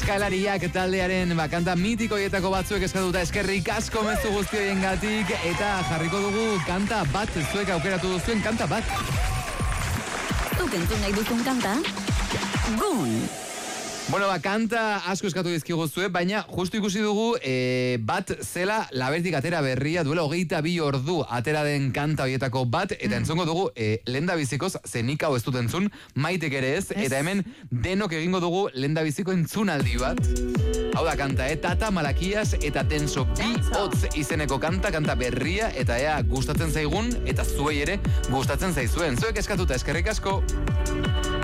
Euskalariak taldearen kanta mitikoietako batzuek eskatuta eskerrik asko mezu guztioiengatik eta jarriko dugu kanta bat, zuek aukeratu duzuen kanta bat. Zuk entzun nahi duzun kanta, Gun. Bueno, kanta asko eskatu dizkiguzue, baina justu ikusi dugu bat zela Labertik atera berria, duela 22 ordu atera den kanta hoietako bat, eta entzungo dugu lehendabizikoz, zenik hau ez dut entzun, Maitek ere ez, eta hemen denok egingo dugu lehendabiziko entzunaldi bat. Hau da kanta, Tata, Malakias eta Tenso bi hotz izeneko kanta berria, eta ea gustatzen zaigun, eta zuei ere gustatzen zaizuen. Zuek eskatuta, eskerrik asko.